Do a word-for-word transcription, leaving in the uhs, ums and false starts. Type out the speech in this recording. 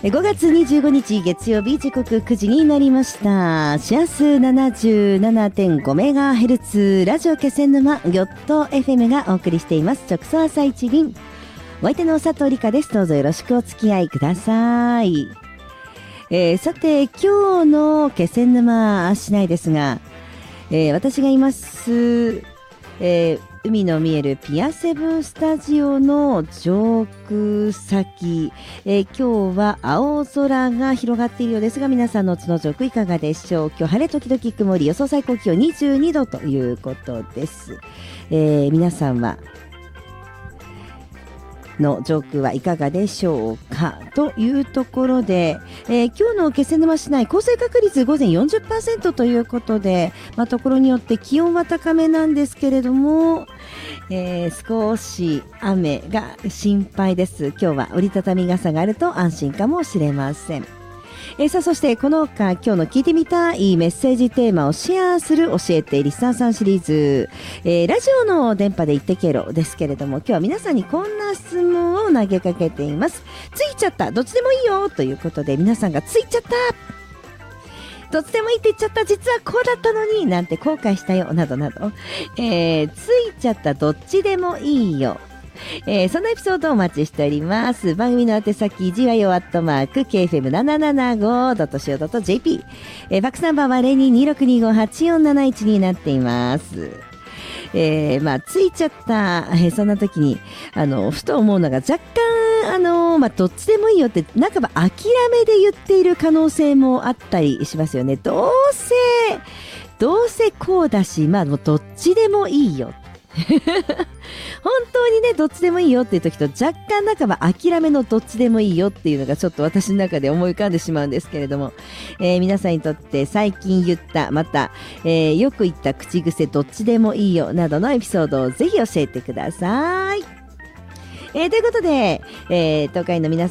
ごがつにじゅうごにち月曜日、時刻くじになりました。シアス ななじゅうななてんごメガヘルツ ラジオ気仙沼ギョット エフエム がお送りしています。直送朝一便。お相手の佐藤理香です。どうぞよろしくお付き合いください。えー、さて今日の気仙沼市内ですが、えー、私がいます、えー、海の見えるピアセブスタジオの上空先、えー、今日は青空が広がっているようですが、皆さんのその上空いかがでしょう。今日晴れ時々曇り、予想最高気温にじゅうにどということです。えー、皆さんはの上空はいかがでしょうかというところで、えー、今日の気仙沼市内降水確率午前 よんじゅっパーセント ということで、まあ、ところによって気温は高めなんですけれども、えー、少し雨が心配です。今日は折りたたみ傘があると安心かもしれません。えー、さあそしてこの他今日の聞いてみたいメッセージテーマをシェアする教えてリスナーさんシリーズ、えー、ラジオの電波で言ってけろですけれども、今日は皆さんにこんな質問を投げかけています。ついちゃった、どっちでもいいよということで、皆さんがついちゃった、どっちでもいいって言っちゃった、実はこうだったのになんて後悔したよなどなど、えー、ついちゃったどっちでもいいよ、えー、そんなエピソードをお待ちしております。番組の宛先じわよアットマーク ケーエフエムななななごドットシーオードットジェーピー、えー、バックナンバーは ゼロにーにーろくにーごはちよんなないち になっています。えー、まあついちゃった、えー、そんな時にあのふと思うのが、若干あのまあどっちでもいいよって半ば諦めで言っている可能性もあったりしますよね。どうせどうせこうだし、まあもうどっちでもいいよ本当にねどっちでもいいよっていう時と、若干半ば諦めのどっちでもいいよっていうのがちょっと私の中で思い浮かんでしまうんですけれども、えー、皆さんにとって最近言ったまた、えー、よく言った口癖どっちでもいいよなどのエピソードをぜひ教えてください。えー、ということで、えー、東海の皆さん